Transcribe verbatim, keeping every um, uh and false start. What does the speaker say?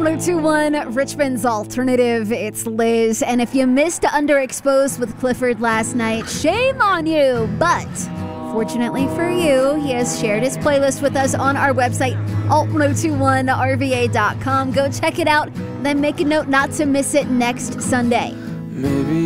ten twenty-one, Richmond's Alternative. It's Liz. And if you missed Underexposed with Clifford last night, shame on you. But fortunately for you, he has shared his playlist with us on our website, alt ten twenty-one R V A dot com. Go check it out, then make a note not to miss it next Sunday. Maybe